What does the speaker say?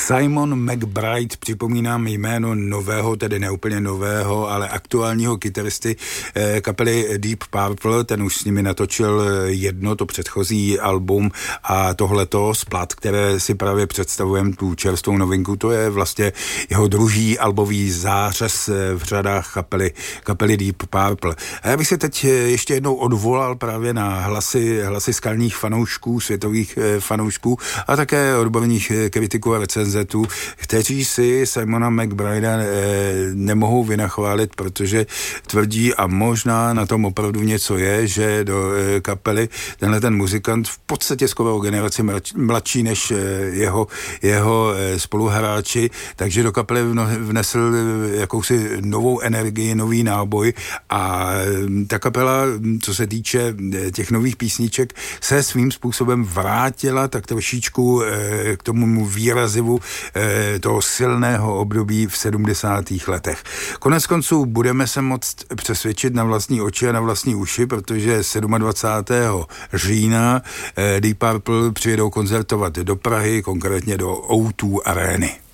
Simon McBride, připomínám jméno nového, tedy neúplně nového, ale aktuálního kytaristy kapely Deep Purple, ten už s nimi natočil jedno, to předchozí album a tohleto z plat, které si právě představujeme, tu čerstvou novinku, to je vlastně jeho druhý albový zářez v řadách kapely Deep Purple. A já bych se teď ještě jednou odvolal právě na hlasy skalních fanoušků, světových fanoušků a také odborných kritiků a recenzentů, kteří si Simona McBridea nemohou vynachválit, protože tvrdí, a možná na tom opravdu něco je, že do kapely tenhle ten muzikant v podstatě skoro o generaci mladší než jeho spoluhráči, takže do kapely vnesl jakousi novou energii, nový náboj a ta kapela, co se týče těch nových písniček, se svým způsobem vrátila tak trošičku k tomu výrazivu toho silného období v 70. letech. Koneckonců budeme se moct přesvědčit na vlastní oči a na vlastní uši, protože 27. října Deep Purple přijedou koncertovat do Prahy, konkrétně do O2 Areny.